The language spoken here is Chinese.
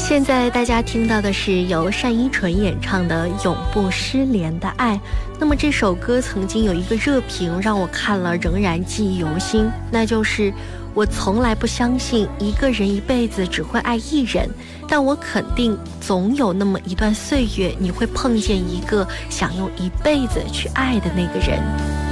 现在大家听到的是由单依纯演唱的《永不失联的爱》。那么这首歌曾经有一个热评让我看了仍然记忆犹新，那就是我从来不相信一个人一辈子只会爱一人，但我肯定总有那么一段岁月，你会碰见一个想用一辈子去爱的那个人。